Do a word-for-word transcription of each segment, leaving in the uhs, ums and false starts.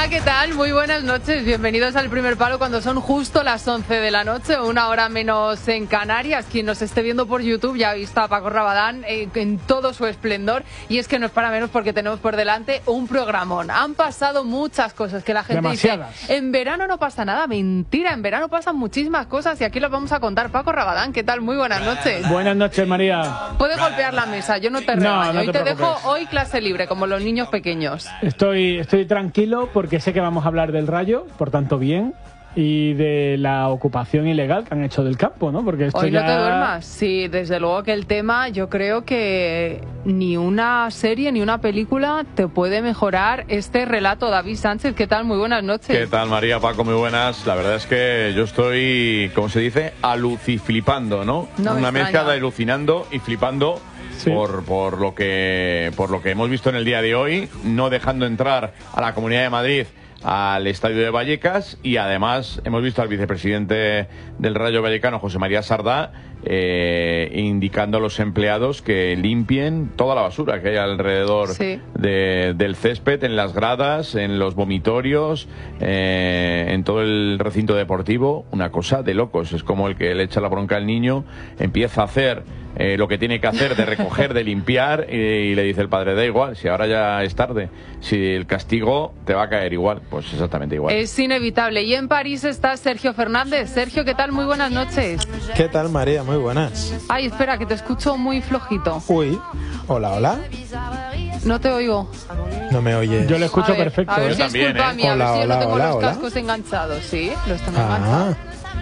Hola, ¿qué tal? Muy buenas noches. Bienvenidos al Primer Palo cuando son justo las once de la noche, una hora menos en Canarias. Quien nos esté viendo por YouTube ya ha visto a Paco Rabadán eh, en todo su esplendor. Y es que no es para menos porque tenemos por delante un programón. Han pasado muchas cosas que la gente Demasiadas. dice, en verano no pasa nada. Mentira, en verano pasan muchísimas cosas y aquí las vamos a contar. Paco Rabadán, ¿qué tal? Muy buenas noches. Buenas noches, María. Puedes golpear la mesa, yo no te No, regaño. no Hoy te te dejo preocupes. hoy clase libre, como los niños pequeños. Estoy, estoy tranquilo porque sé que vamos a hablar del Rayo, por tanto bien, y de la ocupación ilegal que han hecho del campo, ¿no? Porque esto Hoy ya... no te duermas. Sí, desde luego que el tema, yo creo que ni una serie ni una película te puede mejorar este relato. David Sánchez, ¿qué tal? Muy buenas noches. ¿Qué tal, María, Paco? Muy buenas. La verdad es que yo estoy, ¿cómo se dice? Aluciflipando, ¿no? No me Una extraña. mezcla de alucinando y flipando. Sí. Por, por, lo que, por lo que hemos visto en el día de hoy, no dejando entrar a la Comunidad de Madrid al estadio de Vallecas, y además hemos visto al vicepresidente del Rayo Vallecano, José María Sardá, eh, indicando a los empleados que limpien toda la basura que hay alrededor Sí. de, del césped, en las gradas, en los vomitorios, eh, en todo el recinto deportivo. Una cosa de locos. Es como el que le echa la bronca al niño, empieza a hacer eh, lo que tiene que hacer de recoger, de limpiar, y, y le dice el padre, da igual, si ahora ya es tarde, si el castigo te va a caer igual. Pues exactamente igual. Es inevitable. Y en París está Sergio Fernández. Sergio, ¿qué tal? Muy buenas noches. ¿Qué tal, María? Muy buenas. Ay, espera, que te escucho muy flojito. Uy, hola, hola. No te oigo. No me oye. Yo lo escucho A ver, perfecto. A ver ¿eh? si es También, culpa ¿eh? mía, a ver Hola, si yo no hola, tengo hola, los hola. cascos enganchados. Sí, los tengo Ah, enganchados.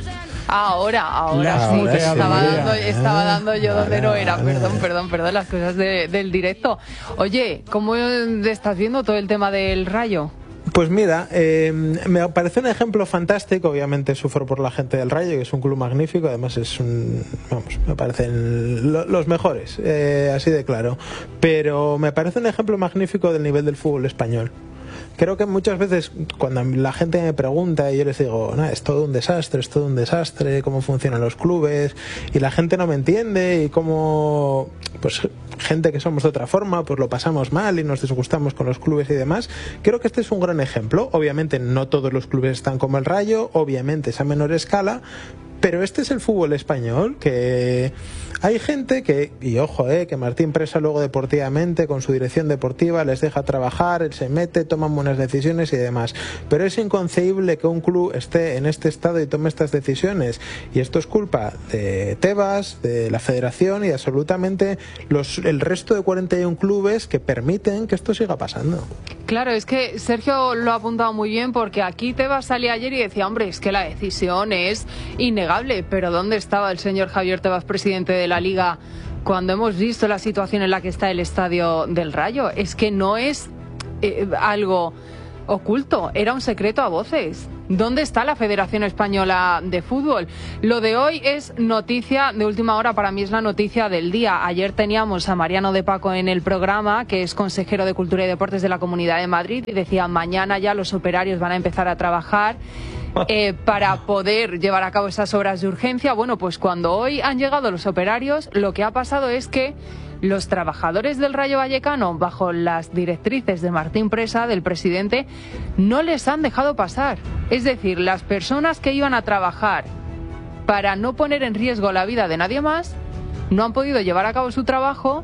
Ahora, ahora Las sí. ahora sí. Estaba dando, Ah, estaba dando yo donde vale, no era. vale. Perdón, perdón, perdón, las cosas de- del directo. Oye, ¿cómo estás viendo todo el tema del Rayo? Pues mira, eh, me parece un ejemplo fantástico. Obviamente sufro por la gente del Rayo, que es un club magnífico. Además es un, vamos, me parecen lo- los mejores, eh, así de claro. Pero me parece un ejemplo magnífico del nivel del fútbol español. Creo que muchas veces cuando la gente me pregunta y yo les digo, no, es todo un desastre, es todo un desastre, cómo funcionan los clubes, y la gente no me entiende, y cómo, pues, gente que somos de otra forma, pues lo pasamos mal y nos disgustamos con los clubes y demás. Creo que este es un gran ejemplo. Obviamente no todos los clubes están como el Rayo, obviamente es a menor escala, pero este es el fútbol español, que hay gente que, y ojo, eh, que Martín Presa luego deportivamente, con su dirección deportiva, les deja trabajar, él se mete, toman buenas decisiones y demás. Pero es inconcebible que un club esté en este estado y tome estas decisiones. Y esto es culpa de Tebas, de la federación y de absolutamente los, el resto de cuarenta y uno clubes que permiten que esto siga pasando. Claro, es que Sergio lo ha apuntado muy bien, porque aquí Tebas salía ayer y decía, hombre, es que la decisión es innegable, pero ¿dónde estaba el señor Javier Tebas, presidente de la Liga, cuando hemos visto la situación en la que está el estadio del Rayo? Es que no es eh, algo oculto, era un secreto a voces. ¿Dónde está la Federación Española de Fútbol? Lo de hoy es noticia de última hora, para mí es la noticia del día. Ayer teníamos a Mariano de Paco en el programa, que es consejero de Cultura y Deportes de la Comunidad de Madrid, y decía, mañana ya los operarios van a empezar a trabajar eh, para poder llevar a cabo esas obras de urgencia. Bueno, pues cuando hoy han llegado los operarios, lo que ha pasado es que los trabajadores del Rayo Vallecano, bajo las directrices de Martín Presa, del presidente, no les han dejado pasar. Es decir, las personas que iban a trabajar para no poner en riesgo la vida de nadie más, no han podido llevar a cabo su trabajo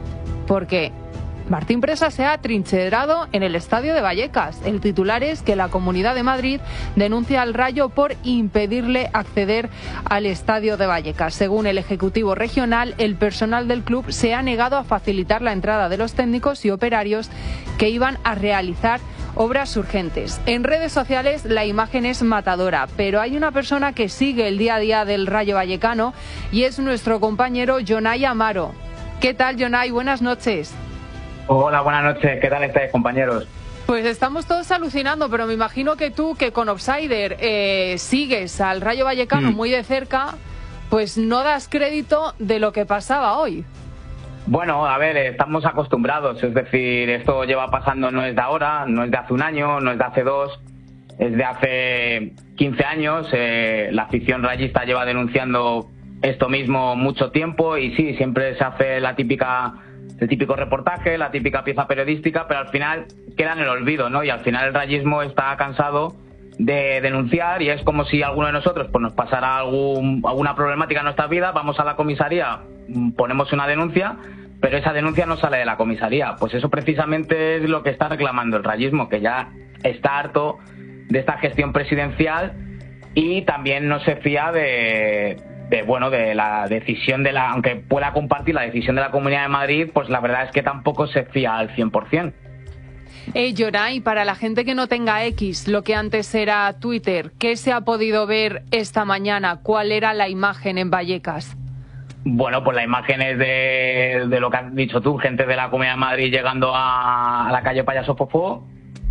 porque Martín Presa se ha atrincherado en el estadio de Vallecas. El titular es que la Comunidad de Madrid denuncia al Rayo por impedirle acceder al estadio de Vallecas. Según el Ejecutivo Regional, el personal del club se ha negado a facilitar la entrada de los técnicos y operarios que iban a realizar obras urgentes. En redes sociales la imagen es matadora, pero hay una persona que sigue el día a día del Rayo Vallecano y es nuestro compañero Jonay Amaro. ¿Qué tal, Jonay? Buenas noches. Hola, buenas noches. ¿Qué tal estáis, compañeros? Pues estamos todos alucinando, pero me imagino que tú, que con Offsider eh, sigues al Rayo Vallecano mm. muy de cerca, pues no das crédito de lo que pasaba hoy. Bueno, a ver, estamos acostumbrados, es decir, esto lleva pasando, no es de ahora, no es de hace un año, no es de hace dos, es de hace quince años. Eh, la afición rayista lleva denunciando esto mismo mucho tiempo y sí, siempre se hace la típica el típico reportaje, la típica pieza periodística, pero al final queda en el olvido, ¿no? Y al final el rayismo está cansado de denunciar y es como si alguno de nosotros pues nos pasara algún, alguna problemática en nuestra vida, vamos a la comisaría, ponemos una denuncia, pero esa denuncia no sale de la comisaría. Pues eso precisamente es lo que está reclamando el rayismo, que ya está harto de esta gestión presidencial y también no se fía de, de bueno de la decisión de la, aunque pueda compartir la decisión de la Comunidad de Madrid, pues la verdad es que tampoco se fía al cien por ciento. Eh, Jonay, para la gente que no tenga X, lo que antes era Twitter, ¿qué se ha podido ver esta mañana? ¿Cuál era la imagen en Vallecas? Bueno, pues la imagen es de, de lo que has dicho tú, gente de la Comunidad de Madrid llegando a, a la calle Payaso Fofó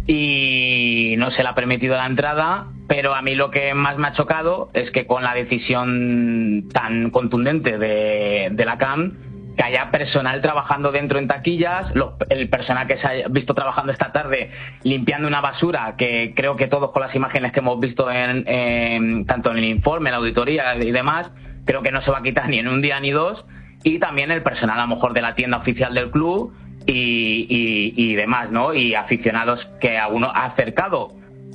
y no se le ha permitido la entrada, pero a mí lo que más me ha chocado es que con la decisión tan contundente de, de la C A M, que haya personal trabajando dentro en taquillas, los, el personal que se ha visto trabajando esta tarde limpiando una basura, que creo que todos con las imágenes que hemos visto en, en tanto en el informe, en la auditoría y demás, creo que no se va a quitar ni en un día ni dos, y también el personal a lo mejor de la tienda oficial del club y, y, y demás, ¿no? Y aficionados que a uno ha acercado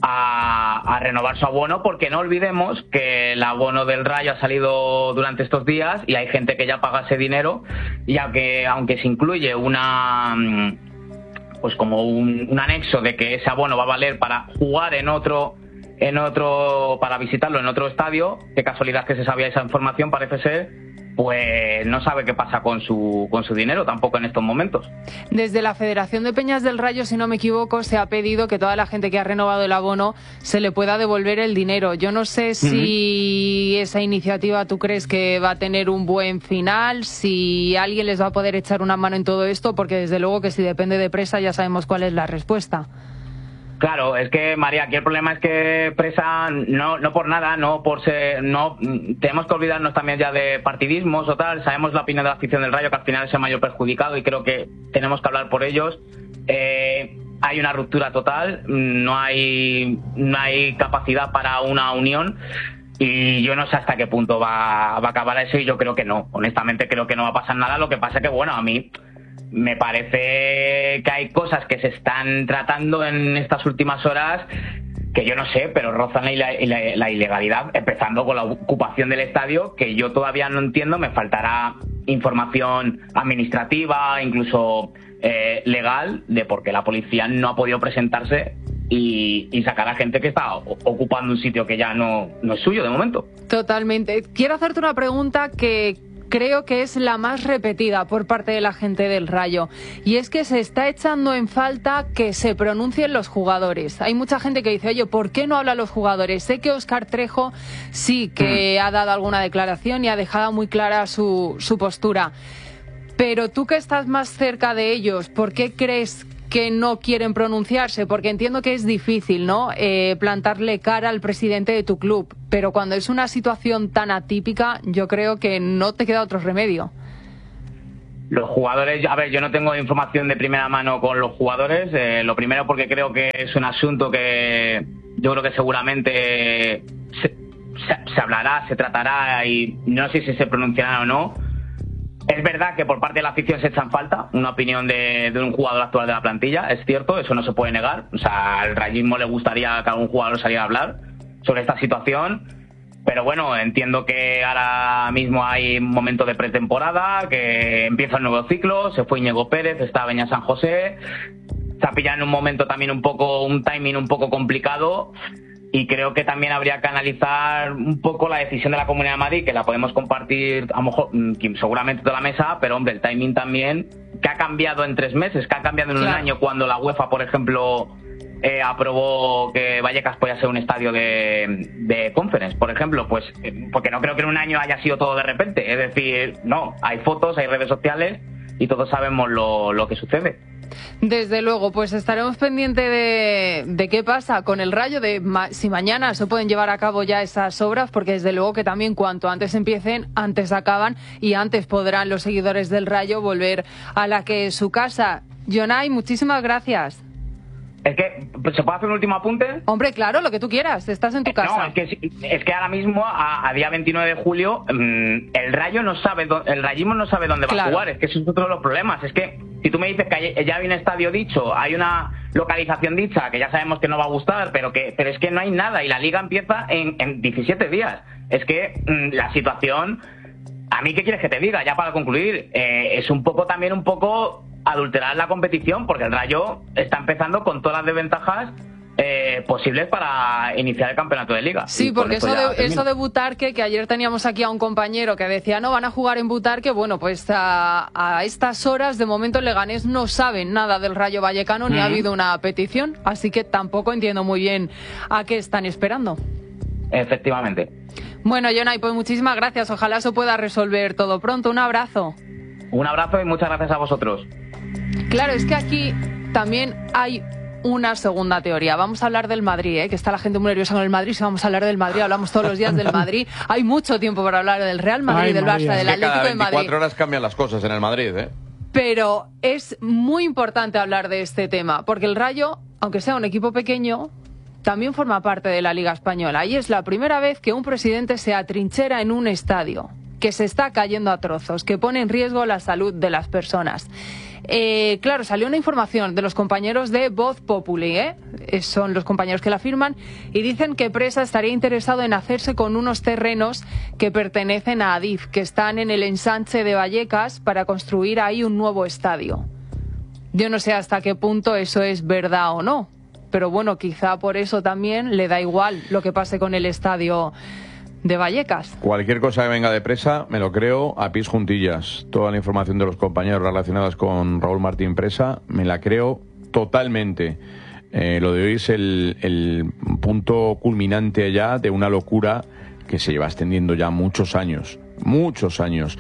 A, a renovar su abono, porque no olvidemos que el abono del Rayo ha salido durante estos días y hay gente que ya paga ese dinero, ya que aunque se incluye una pues como un, un anexo de que ese abono va a valer para jugar en otro en otro para visitarlo en otro estadio, qué casualidad que se sabía esa información, parece ser, pues no sabe qué pasa con su con su dinero tampoco en estos momentos. Desde la Federación de Peñas del Rayo, si no me equivoco, se ha pedido que toda la gente que ha renovado el abono se le pueda devolver el dinero. Yo no sé si uh-huh. esa iniciativa tú crees que va a tener un buen final, si alguien les va a poder echar una mano en todo esto, porque desde luego que si depende de Presa ya sabemos cuál es la respuesta. Claro, es que María, aquí el problema es que Presa, no no por nada, no por ser, no tenemos que olvidarnos también ya de partidismos o tal. Sabemos la opinión de la afición del Rayo, que al final es el mayor perjudicado y creo que tenemos que hablar por ellos. Eh, hay una ruptura total, no hay no hay capacidad para una unión. Y yo no sé hasta qué punto va, va a acabar eso, y yo creo que no. Honestamente creo que no va a pasar nada. Lo que pasa es que, bueno, a mí me parece que hay cosas que se están tratando en estas últimas horas que yo no sé, pero rozan la, la, la ilegalidad, empezando con la ocupación del estadio, que yo todavía no entiendo. Me faltará información administrativa, incluso eh, legal, de por qué la policía no ha podido presentarse y, y sacar a gente que está ocupando un sitio que ya no, no es suyo de momento. Totalmente. Quiero hacerte una pregunta que creo que es la más repetida por parte de la gente del Rayo, y es que se está echando en falta que se pronuncien los jugadores. Hay mucha gente que dice, oye, ¿por qué no hablan los jugadores? Sé que Óscar Trejo sí que ha dado alguna declaración y ha dejado muy clara su, su postura, pero tú que estás más cerca de ellos, ¿por qué crees que no quieren pronunciarse? Porque entiendo que es difícil, ¿no?, eh, plantarle cara al presidente de tu club, pero cuando es una situación tan atípica, yo creo que no te queda otro remedio. Los jugadores, a ver, yo no tengo información de primera mano con los jugadores. Eh, lo primero porque creo que es un asunto que yo creo que seguramente se, se, se hablará, se tratará, y no sé si se pronunciará o no. Es verdad que por parte de la afición se echa en falta una opinión de, de un jugador actual de la plantilla, es cierto, eso no se puede negar. O sea, al rayismo le gustaría que algún jugador saliera a hablar sobre esta situación, pero bueno, entiendo que ahora mismo hay un momento de pretemporada, que empieza un nuevo ciclo, se fue Íñigo Pérez, está Beñat San José, está pillando un momento también un poco, un timing un poco complicado. Y creo que también habría que analizar un poco la decisión de la Comunidad de Madrid, que la podemos compartir a lo mejor seguramente toda la mesa, pero hombre, el timing también, que ha cambiado en tres meses, que ha cambiado en claro. un año, cuando la UEFA, por ejemplo, eh, aprobó que Vallecas podía ser un estadio de, de Conference, por ejemplo, pues porque no creo que en un año haya sido todo de repente. Es decir, no, hay fotos, hay redes sociales y todos sabemos lo, lo que sucede. Desde luego, pues estaremos pendientes de, de qué pasa con el Rayo, de ma, si mañana se pueden llevar a cabo ya esas obras, porque desde luego que también cuanto antes empiecen, antes acaban y antes podrán los seguidores del Rayo volver a la que es su casa. Jonay, muchísimas gracias. Es que, ¿se puede hacer un último apunte? Hombre, claro, lo que tú quieras, estás en tu casa. No, es que, es que ahora mismo, a, a día veintinueve de julio, mmm, el Rayo no sabe, el rayismo no sabe dónde va claro. a jugar. Es que eso es otro de los problemas. Es que Si tú me dices que ya hay un estadio dicho, hay una localización dicha, que ya sabemos que no va a gustar, pero que pero es que no hay nada y la liga empieza en, en diecisiete días. Es que mmm, la situación, a mí, ¿qué quieres que te diga? Ya para concluir, eh, es un poco también un poco adulterar la competición, porque el Rayo está empezando con todas las desventajas Eh, posibles para iniciar el campeonato de liga. Sí, porque eso de, eso de Butarque, que ayer teníamos aquí a un compañero que decía no van a jugar en Butarque, bueno, pues a, a estas horas de momento el Leganés no saben nada del Rayo Vallecano, ni uh-huh. ha habido una petición, así que tampoco entiendo muy bien a qué están esperando. Efectivamente. Bueno, Jonay, pues muchísimas gracias, ojalá se pueda resolver todo pronto, un abrazo. Un abrazo y muchas gracias a vosotros. Claro, es que aquí también hay una segunda teoría. Vamos a hablar del Madrid, ¿eh? Que está la gente muy nerviosa con el Madrid. Si vamos a hablar del Madrid, hablamos todos los días del Madrid. Hay mucho tiempo para hablar del Real Madrid, Ay, del Barça, del Atlético de Madrid. Cada veinticuatro horas cambian las cosas en el Madrid, ¿eh? Pero es muy importante hablar de este tema, porque el Rayo, aunque sea un equipo pequeño, también forma parte de la Liga Española. Y es la primera vez que un presidente se atrinchera en un estadio que se está cayendo a trozos, que pone en riesgo la salud de las personas. Eh, claro, salió una información de los compañeros de Voz Populi, ¿eh? Son los compañeros que la firman, y dicen que Presa estaría interesado en hacerse con unos terrenos que pertenecen a Adif, que están en el ensanche de Vallecas, para construir ahí un nuevo estadio. Yo no sé hasta qué punto eso es verdad o no, pero bueno, quizá por eso también le da igual lo que pase con el estadio de Vallecas. Cualquier cosa que venga de Presa, me lo creo a pies juntillas. Toda la información de los compañeros relacionadas con Raúl Martín Presa, me la creo totalmente. Eh, lo de hoy es el, el punto culminante ya de una locura que se lleva extendiendo ya muchos años. Muchos años.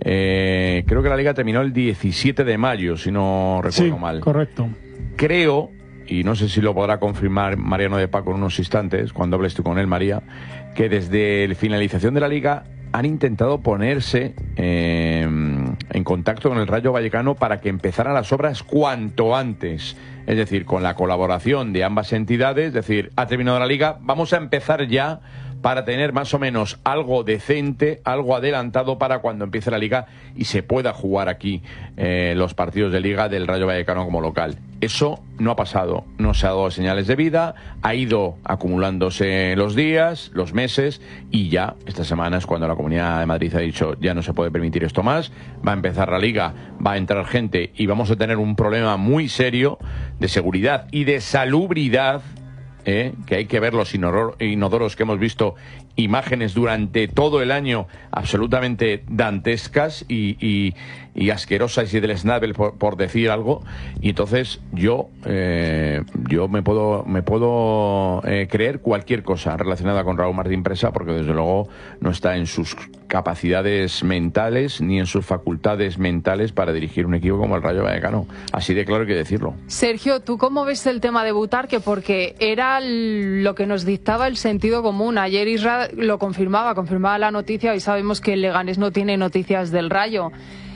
Eh, creo que la Liga terminó el diecisiete de mayo, si no recuerdo sí, mal. Correcto. Creo, y no sé si lo podrá confirmar Mariano de Paco en unos instantes, cuando hables tú con él, María, que desde la finalización de la Liga han intentado ponerse eh, en contacto con el Rayo Vallecano para que empezaran las obras cuanto antes. Es decir, con la colaboración de ambas entidades, es decir, ha terminado la Liga, vamos a empezar ya para tener más o menos algo decente, algo adelantado para cuando empiece la Liga y se pueda jugar aquí eh, los partidos de Liga del Rayo Vallecano como local. Eso no ha pasado, no se ha dado señales de vida, ha ido acumulándose los días, los meses, y ya esta semana es cuando la Comunidad de Madrid ha dicho ya no se puede permitir esto más, va a empezar la Liga, va a entrar gente y vamos a tener un problema muy serio de seguridad y de salubridad. Eh, que hay que ver los inodoros que hemos visto, imágenes durante todo el año absolutamente dantescas y, y, y asquerosas y del Snabel, por, por decir algo. Y entonces yo eh, yo me puedo me puedo eh, creer cualquier cosa relacionada con Raúl Martín Presa, porque desde luego no está en sus capacidades mentales ni en sus facultades mentales para dirigir un equipo como el Rayo Vallecano. Así de claro hay que decirlo. Sergio, ¿tú cómo ves el tema de Butarque? Porque era lo que nos dictaba el sentido común. Ayer Isra lo confirmaba, confirmaba la noticia, y sabemos que el Leganés no tiene noticias del Rayo.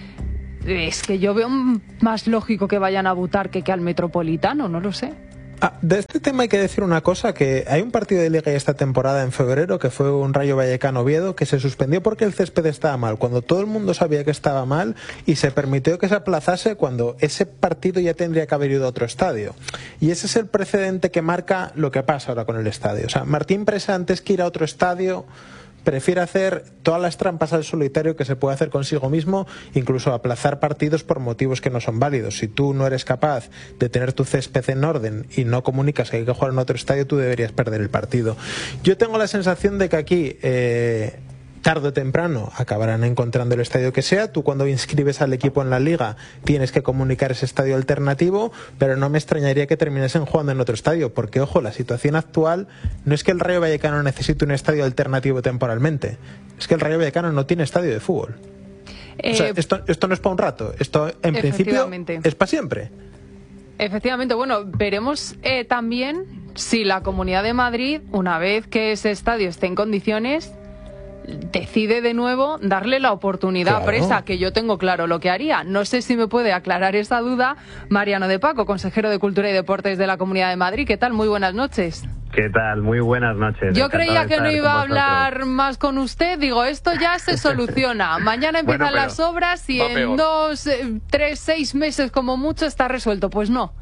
Es que yo veo más lógico que vayan a Butarque que al Metropolitano, no lo sé. Ah, de este tema hay que decir una cosa, que hay un partido de Liga esta temporada en febrero que fue un Rayo Vallecano Oviedo que se suspendió porque el césped estaba mal, cuando todo el mundo sabía que estaba mal, y se permitió que se aplazase cuando ese partido ya tendría que haber ido a otro estadio. Y ese es el precedente que marca lo que pasa ahora con el estadio. O sea, Martín Presa, antes que ir a otro estadio, prefiere hacer todas las trampas al solitario que se puede hacer consigo mismo, incluso aplazar partidos por motivos que no son válidos. Si tú no eres capaz de tener tu césped en orden y no comunicas que hay que jugar en otro estadio, tú deberías perder el partido. Yo tengo la sensación de que aquí eh, tarde o temprano acabarán encontrando el estadio que sea. Tú, cuando inscribes al equipo en la Liga, tienes que comunicar ese estadio alternativo, pero no me extrañaría que terminasen jugando en otro estadio, porque, ojo, la situación actual no es que el Rayo Vallecano necesite un estadio alternativo temporalmente, es que el Rayo Vallecano no tiene estadio de fútbol. Eh, o sea, esto, esto no es para un rato, esto en principio es para siempre. Efectivamente, bueno, veremos eh, también si la Comunidad de Madrid, una vez que ese estadio esté en condiciones, decide de nuevo darle la oportunidad claro. a Presa, que yo tengo claro lo que haría. No sé si me puede aclarar esa duda Mariano de Paco, consejero de Cultura y Deportes de la Comunidad de Madrid. ¿Qué tal? Muy buenas noches. ¿Qué tal? Muy buenas noches. Yo Encantado creía de que no estar iba a con hablar vosotros. más con usted. Digo, esto ya se soluciona. Mañana empiezan Bueno, pero las obras y va en peor. dos, eh, tres, seis meses como mucho está resuelto. Pues no.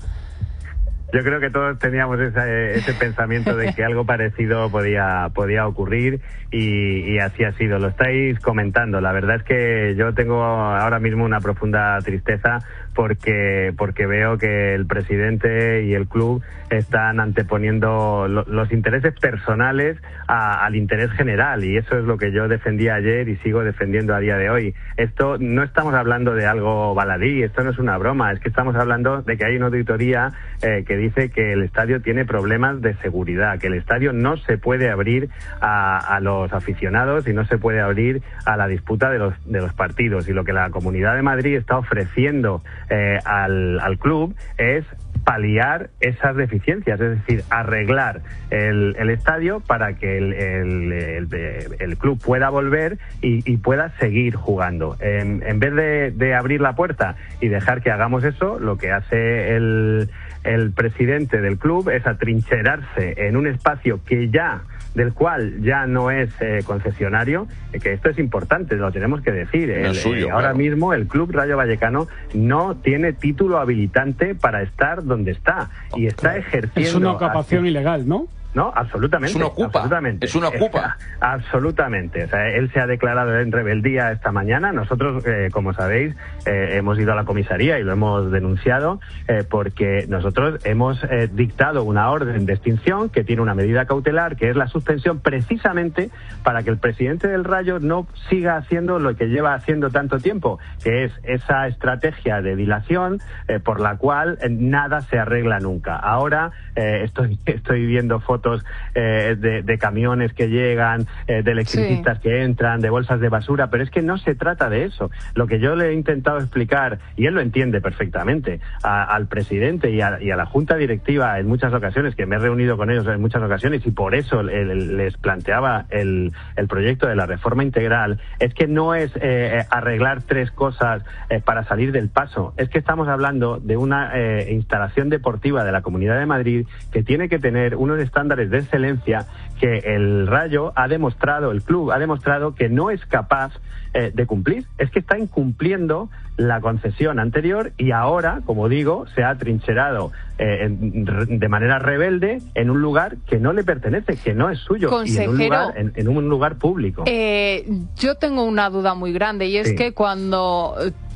Yo creo que todos teníamos ese, ese pensamiento de que algo parecido podía, podía ocurrir y, y así ha sido. Lo estáis comentando. La verdad es que yo tengo ahora mismo una profunda tristeza porque, porque veo que el presidente y el club están anteponiendo lo, los intereses personales a, al interés general, y eso es lo que yo defendía ayer y sigo defendiendo a día de hoy. Esto no estamos hablando de algo baladí, esto no es una broma, es que estamos hablando de que hay una auditoría eh, que dice que el estadio tiene problemas de seguridad, que el estadio no se puede abrir a, a los aficionados y no se puede abrir a la disputa de los, de los partidos, y lo que la Comunidad de Madrid está ofreciendo eh, al, al club es paliar esas deficiencias, es decir, arreglar el, el estadio para que el, el, el, el club pueda volver y, y pueda seguir jugando. En, en vez de, de abrir la puerta y dejar que hagamos eso, lo que hace el, el presidente del club es atrincherarse en un espacio que ya del cual ya no es eh, concesionario, eh, que esto es importante, lo tenemos que decir. No El, es suyo, eh, ahora claro. mismo el Club Rayo Vallecano no tiene título habilitante para estar donde está y está ejerciendo... Es una ocupación así- ilegal, ¿no? No, absolutamente. Es una ocupa, absolutamente. es una ocupa. Absolutamente. O sea, él se ha declarado en rebeldía esta mañana. Nosotros, eh, como sabéis, eh, hemos ido a la comisaría y lo hemos denunciado eh, porque nosotros hemos eh, dictado una orden de extinción que tiene una medida cautelar, que es la suspensión, precisamente para que el presidente del Rayo no siga haciendo lo que lleva haciendo tanto tiempo, que es esa estrategia de dilación eh, por la cual eh, nada se arregla nunca. Ahora eh, estoy, estoy viendo fotos eh, de, de camiones que llegan, eh, de electricistas sí. que entran, de bolsas de basura, pero es que no se trata de eso. Lo que yo le he intentado explicar, y él lo entiende perfectamente, a, al presidente y a, y a la junta directiva en muchas ocasiones, que me he reunido con ellos en muchas ocasiones y por eso el, el, les planteaba el, el proyecto de la reforma integral, es que no es eh, arreglar tres cosas eh, para salir del paso, es que estamos hablando de una eh, instalación deportiva de la Comunidad de Madrid que tiene que tener unos estándares de excelencia que el Rayo ha demostrado, el club ha demostrado que no es capaz eh, de cumplir. Es que está incumpliendo la concesión anterior y ahora, como digo, se ha trincherado eh, en, de manera rebelde en un lugar que no le pertenece, que no es suyo, Consejero, y en un lugar, en, en un lugar público. Eh, yo tengo una duda muy grande y es sí. que cuando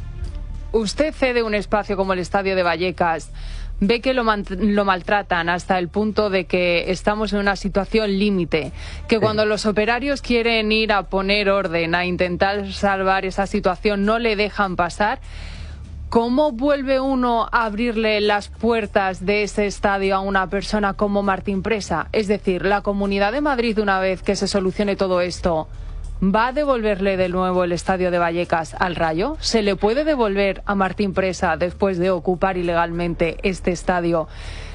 usted cede un espacio como el Estadio de Vallecas, ve que lo, lo maltratan hasta el punto de que estamos en una situación límite, que cuando sí. los operarios quieren ir a poner orden, a intentar salvar esa situación, no le dejan pasar. ¿Cómo vuelve uno a abrirle las puertas de ese estadio a una persona como Martín Presa? Es decir, la Comunidad de Madrid, una vez que se solucione todo esto, ¿va a devolverle de nuevo el Estadio de Vallecas al Rayo? ¿Se le puede devolver a Martín Presa, después de ocupar ilegalmente este estadio,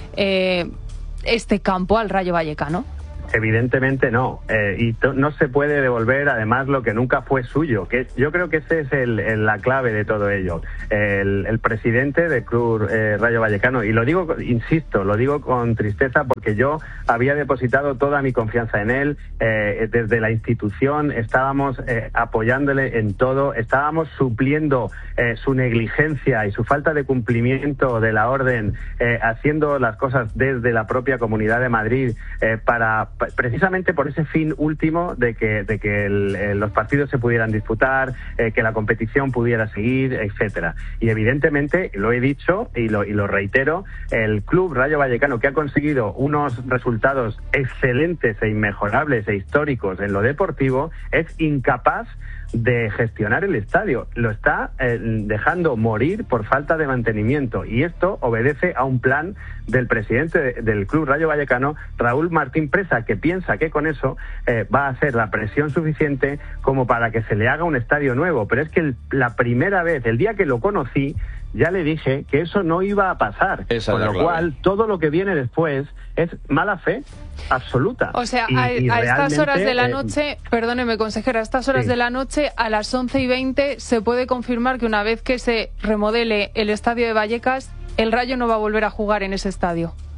eh, este campo al Rayo Vallecano? Evidentemente no, eh, y no se puede devolver además lo que nunca fue suyo, que yo creo que esa es el, el, la clave de todo ello. El, el presidente del Club eh, Rayo Vallecano, y lo digo, insisto, lo digo con tristeza porque yo había depositado toda mi confianza en él, eh, desde la institución estábamos eh, apoyándole en todo, estábamos supliendo eh, su negligencia y su falta de cumplimiento de la orden, eh, haciendo las cosas desde la propia Comunidad de Madrid eh, para precisamente por ese fin último de que, de que el, eh, los partidos se pudieran disputar, eh, que la competición pudiera seguir, etcétera. Y evidentemente, lo he dicho y lo, y lo reitero, el Club Rayo Vallecano, que ha conseguido unos resultados excelentes e inmejorables e históricos en lo deportivo, es incapaz de gestionar el estadio. Lo está eh, dejando morir por falta de mantenimiento, y esto obedece a un plan del presidente de, del Club Rayo Vallecano, Raúl Martín Presa, que piensa que con eso eh, va a hacer la presión suficiente como para que se le haga un estadio nuevo. Pero es que el, la primera vez, el día que lo conocí, ya le dije que eso no iba a pasar. Esa con es la lo clave. cual, todo lo que viene después es mala fe absoluta. O sea, y, a, y a estas horas de la eh, noche, perdóneme, consejera, a estas horas sí. de la noche, a las once y veinte, se puede confirmar que una vez que se remodele el Estadio de Vallecas, el Rayo no va a volver a jugar en ese estadio.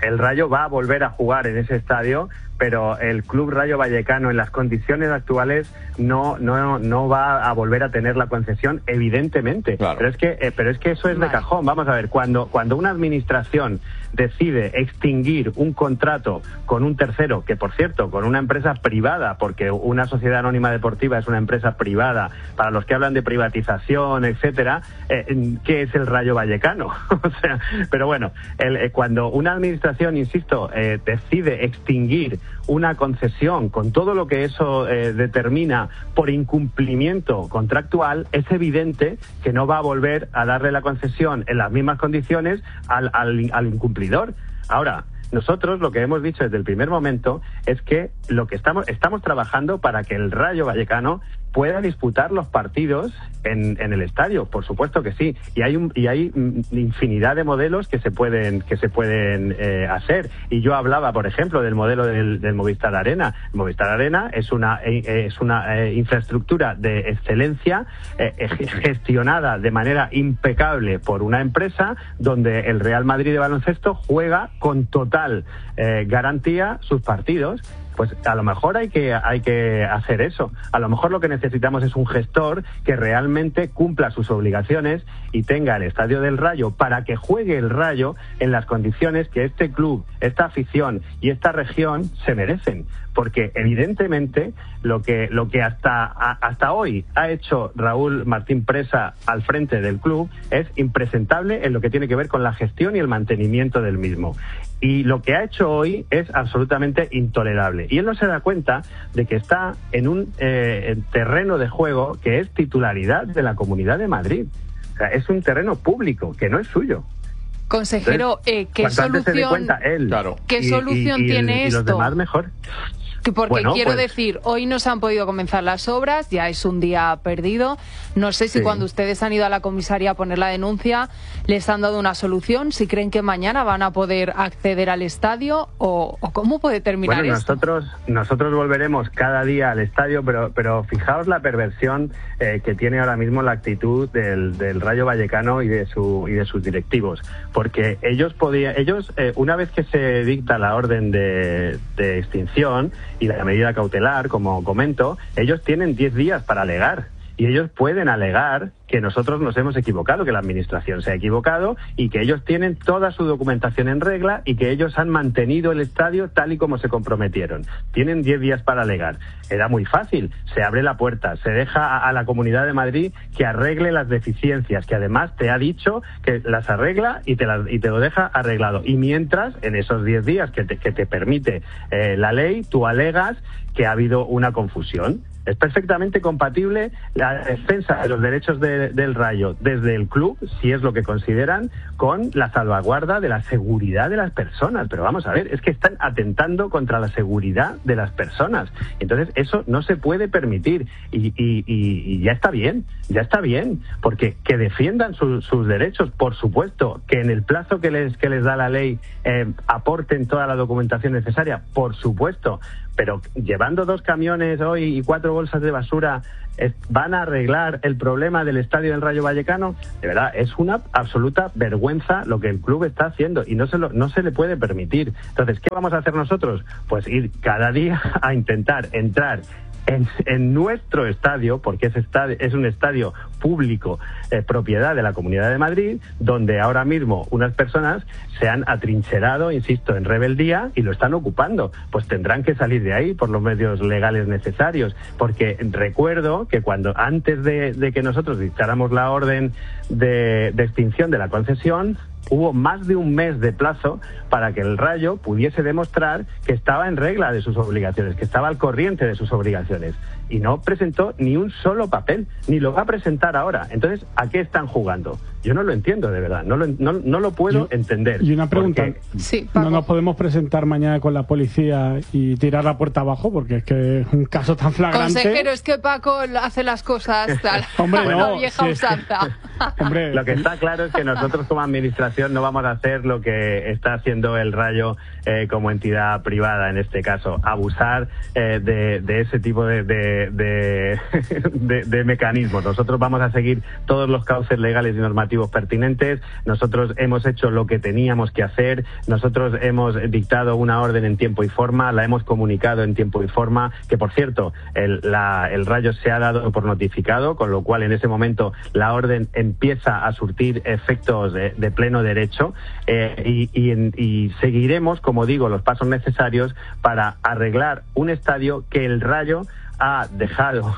el Rayo va a volver a jugar en ese estadio, pero el Club Rayo Vallecano en las condiciones actuales no no no va a volver a tener la concesión, evidentemente. Claro. Pero es que eh, pero es que eso es de cajón. Vamos a ver, cuando cuando una administración decide extinguir un contrato con un tercero, que por cierto, con una empresa privada, porque una sociedad anónima deportiva es una empresa privada, para los que hablan de privatización, etcétera, eh, ¿qué es el Rayo Vallecano? O sea, pero bueno, el, eh, cuando una administración, insisto, eh, decide extinguir una concesión con todo lo que eso eh, determina por incumplimiento contractual, es evidente que no va a volver a darle la concesión en las mismas condiciones al, al, al incumplidor. Ahora, nosotros lo que hemos dicho desde el primer momento es que lo que estamos estamos trabajando para que el Rayo Vallecano pueda disputar los partidos en, en el estadio, por supuesto que sí, y hay un, y hay infinidad de modelos que se pueden que se pueden eh, hacer. Y yo hablaba, por ejemplo, del modelo del, del Movistar Arena. El Movistar Arena es una eh, es una eh, infraestructura de excelencia eh, gestionada de manera impecable por una empresa donde el Real Madrid de baloncesto juega con total eh, garantía sus partidos. Pues a lo mejor hay que hay que hacer eso. A lo mejor lo que necesitamos es un gestor que realmente cumpla sus obligaciones y tenga el Estadio del Rayo para que juegue el Rayo en las condiciones que este club, esta afición y esta región se merecen. Porque evidentemente lo que lo que hasta hasta hoy ha hecho Raúl Martín Presa al frente del club es impresentable en lo que tiene que ver con la gestión y el mantenimiento del mismo. Y lo que ha hecho hoy es absolutamente intolerable. Y él no se da cuenta de que está en un eh, terreno de juego que es titularidad de la Comunidad de Madrid. O sea, es un terreno público que no es suyo. Consejero, eh, ¿qué solución, cuenta él, claro. ¿qué y, solución y, y, tiene y esto? Y los demás mejor. Porque bueno, quiero pues, decir, hoy no se han podido comenzar las obras, ya es un día perdido. No sé si sí. Cuando ustedes han ido a la comisaría a poner la denuncia, les han dado una solución, si creen que mañana van a poder acceder al estadio o, o cómo puede terminar bueno, esto. Nosotros, nosotros volveremos cada día al estadio, pero, pero fijaos la perversión eh, que tiene ahora mismo la actitud del, del Rayo Vallecano y de, su, y de sus directivos. Porque ellos, podían, ellos eh, una vez que se dicta la orden de, de extinción y la medida cautelar, como comento, ellos tienen diez días para alegar. Y ellos pueden alegar que nosotros nos hemos equivocado, que la administración se ha equivocado y que ellos tienen toda su documentación en regla y que ellos han mantenido el estadio tal y como se comprometieron. Tienen diez días para alegar. Era muy fácil. Se abre la puerta, se deja a, a la Comunidad de Madrid que arregle las deficiencias, que además te ha dicho que las arregla y te, las, y te lo deja arreglado. Y mientras, en esos diez días que te, que te permite eh, la ley, tú alegas que ha habido una confusión. Es perfectamente compatible la defensa de los derechos de, del Rayo desde el club, si es lo que consideran, con la salvaguarda de la seguridad de las personas. Pero vamos a ver, es que están atentando contra la seguridad de las personas. Entonces eso no se puede permitir y, y, y, y ya está bien, ya está bien, porque que defiendan su, sus derechos, por supuesto, que en el plazo que les, que les da la ley eh, aporten toda la documentación necesaria, por supuesto. Pero llevando dos camiones hoy y cuatro bolsas de basura, ¿van a arreglar el problema del estadio del Rayo Vallecano? De verdad, es una absoluta vergüenza lo que el club está haciendo y no se, lo, no se le puede permitir. Entonces, ¿qué vamos a hacer nosotros? Pues ir cada día a intentar entrar En, en nuestro estadio, porque es, estadio, es un estadio público, eh, propiedad de la Comunidad de Madrid, donde ahora mismo unas personas se han atrincherado, insisto, en rebeldía y lo están ocupando. Pues tendrán que salir de ahí por los medios legales necesarios, porque recuerdo que cuando antes de, de que nosotros dictáramos la orden de, de extinción de la concesión, hubo más de un mes de plazo para que el Rayo pudiese demostrar que estaba en regla de sus obligaciones, que estaba al corriente de sus obligaciones. Y no presentó ni un solo papel, ni lo va a presentar ahora. Entonces, ¿a qué están jugando? Yo no lo entiendo, de verdad. No lo, no, no lo puedo Yo, entender. Y una pregunta. Porque... Sí, ¿no nos podemos presentar mañana con la policía y tirar la puerta abajo? Porque es que es un caso tan flagrante. Consejero, es que Paco hace las cosas tal. Hombre, la no, vieja si usanza. Que... Hombre. Lo que está claro es que nosotros como administración no vamos a hacer lo que está haciendo el Rayo eh, como entidad privada, en este caso, abusar eh, de, de ese tipo de, de, de, de, de mecanismos. Nosotros vamos a seguir todos los cauces legales y normativos informativos pertinentes, nosotros hemos hecho lo que teníamos que hacer, nosotros hemos dictado una orden en tiempo y forma, la hemos comunicado en tiempo y forma, que por cierto, el, la, el Rayo se ha dado por notificado, con lo cual en ese momento la orden empieza a surtir efectos de, de pleno derecho, eh, y, y, y seguiremos, como digo, los pasos necesarios para arreglar un estadio que el Rayo ha dejado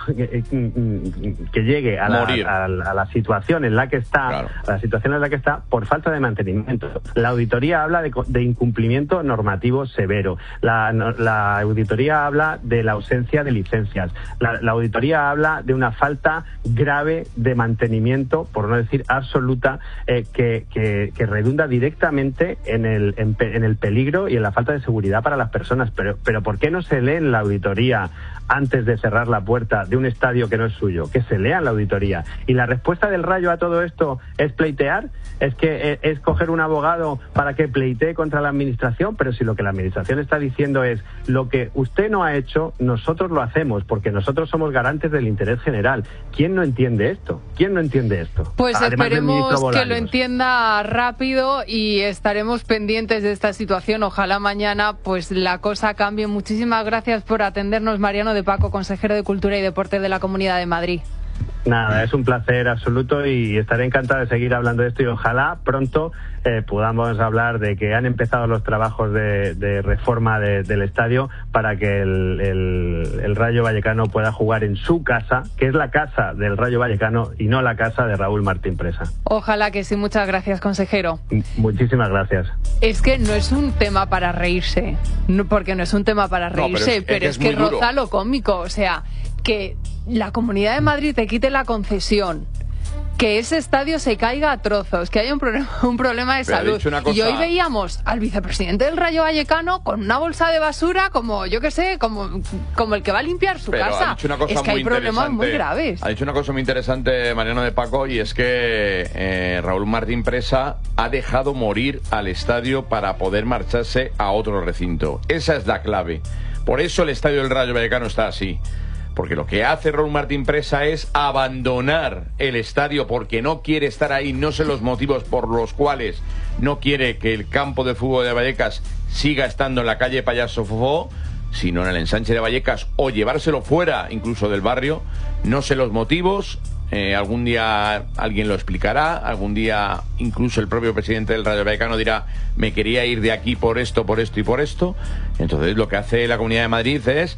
que llegue a la, a, la, a la situación en la que está, claro. a la situación en la que está por falta de mantenimiento. La auditoría habla de, de incumplimiento normativo severo. La, la auditoría habla de la ausencia de licencias. La, la auditoría habla de una falta grave de mantenimiento, por no decir absoluta, eh, que, que, que redunda directamente en el, en, en el peligro y en la falta de seguridad para las personas. Pero, pero ¿por qué no se lee en la auditoría antes de cerrar la puerta de un estadio que no es suyo? Que se lea en la auditoría. Y la respuesta del Rayo a todo esto es pleitear, es que es coger un abogado para que pleitee contra la administración, pero si lo que la administración está diciendo es lo que usted no ha hecho, nosotros lo hacemos, porque nosotros somos garantes del interés general. ¿Quién no entiende esto? ¿Quién no entiende esto? Pues Además esperemos que lo entienda rápido y estaremos pendientes de esta situación. Ojalá mañana pues la cosa cambie. Muchísimas gracias por atendernos, Mariano de Paco, consejero de Cultura y Deporte de la Comunidad de Madrid. Nada, es un placer absoluto y estaré encantado de seguir hablando de esto y ojalá pronto eh, podamos hablar de que han empezado los trabajos de, de reforma de, del estadio para que el, el, el Rayo Vallecano pueda jugar en su casa, que es la casa del Rayo Vallecano y no la casa de Raúl Martín Presa. Ojalá que sí. Muchas gracias, consejero. Muchísimas gracias. Es que no es un tema para reírse, no, porque no es un tema para reírse, no, pero es, pero es, es que roza lo cómico, o sea, que la Comunidad de Madrid te quite la concesión, que ese estadio se caiga a trozos, que haya un problema, un problema de salud. Cosa... Y hoy veíamos al vicepresidente del Rayo Vallecano con una bolsa de basura como, yo qué sé, como, como el que va a limpiar su Pero casa. Ha dicho una cosa es que muy hay problemas muy graves. Ha dicho una cosa muy interesante Mariano de Paco, y es que eh, Raúl Martín Presa ha dejado morir al estadio para poder marcharse a otro recinto. Esa es la clave. Por eso el estadio del Rayo Vallecano está así. Porque lo que hace Raúl Martín Presa es abandonar el estadio porque no quiere estar ahí. No sé los motivos por los cuales no quiere que el campo de fútbol de Vallecas siga estando en la calle Payaso Fofó, sino en el ensanche de Vallecas, o llevárselo fuera incluso del barrio. No sé los motivos. Eh, algún día alguien lo explicará, algún día incluso el propio presidente del Rayo Vallecano dirá me quería ir de aquí por esto, por esto y por esto. Entonces lo que hace la Comunidad de Madrid es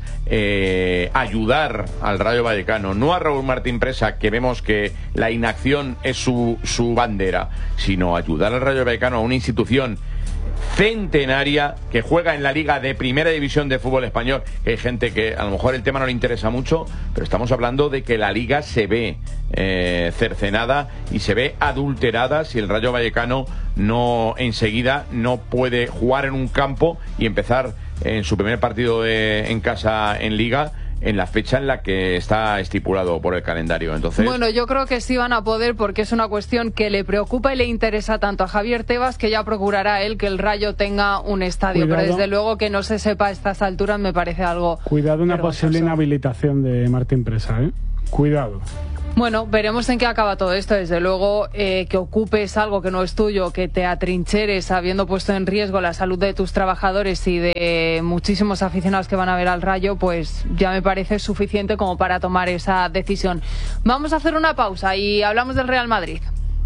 eh, ayudar al Rayo Vallecano, no a Raúl Martín Presa, que vemos que la inacción es su, su bandera, sino ayudar al Rayo Vallecano, a una institución centenaria que juega en la Liga de Primera División de fútbol español. Hay gente que a lo mejor el tema no le interesa mucho, pero estamos hablando de que la Liga se ve eh, cercenada y se ve adulterada si el Rayo Vallecano no enseguida no puede jugar en un campo y empezar en su primer partido de, en casa en Liga en la fecha en la que está estipulado por el calendario. Entonces, bueno, yo creo que sí van a poder, porque es una cuestión que le preocupa y le interesa tanto a Javier Tebas, que ya procurará él que el Rayo tenga un estadio. Cuidado. Pero desde luego que no se sepa a estas alturas me parece algo Cuidado una vergonzoso. Posible inhabilitación de Martín Presa, ¿eh? Cuidado. Bueno, veremos en qué acaba todo esto. Desde luego, eh, que ocupes algo que no es tuyo, que te atrincheres habiendo puesto en riesgo la salud de tus trabajadores y de muchísimos aficionados que van a ver al Rayo, pues ya me parece suficiente como para tomar esa decisión. Vamos a hacer una pausa y hablamos del Real Madrid.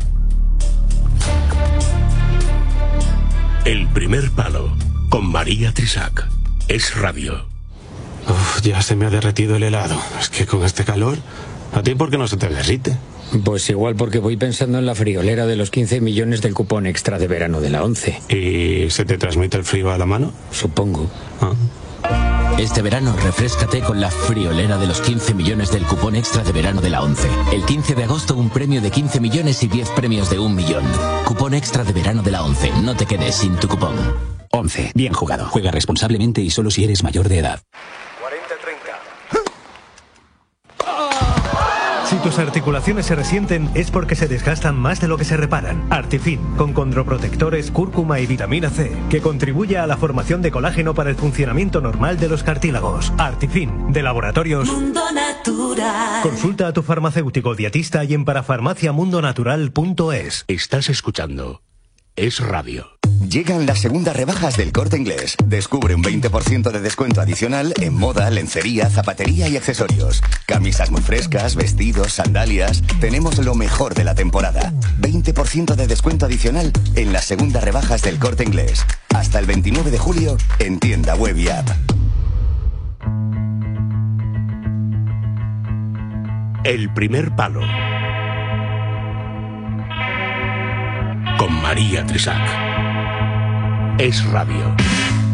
El primer palo, con María Trisac. Es radio. Uf, ya se me ha derretido el helado. Es que con este calor... ¿A ti por qué no se te derrite? Pues igual porque voy pensando en la friolera de los quince millones del cupón extra de verano de la once. ¿Y se te transmite el frío a la mano? Supongo. Ah. Este verano refréscate con la friolera de los quince millones del cupón extra de verano de la once. El quince de agosto un premio de quince millones y diez premios de un millón. Cupón extra de verano de la once. No te quedes sin tu cupón. once. Bien jugado. Juega responsablemente y solo si eres mayor de edad. Si tus articulaciones se resienten es porque se desgastan más de lo que se reparan. Artifin, con condroprotectores, cúrcuma y vitamina C, que contribuye a la formación de colágeno para el funcionamiento normal de los cartílagos. Artifin, de Laboratorios Mundo Natural. Consulta a tu farmacéutico dietista y en parafarmaciamundonatural punto es. Estás escuchando Es Radio. Llegan las segundas rebajas del Corte Inglés. Descubre un veinte por ciento de descuento adicional en moda, lencería, zapatería y accesorios. Camisas muy frescas, vestidos, sandalias. Tenemos lo mejor de la temporada. veinte por ciento de descuento adicional en las segundas rebajas del Corte Inglés. Hasta el veintinueve de julio en tienda web y app. El primer palo. Con María Trisac. Es Radio.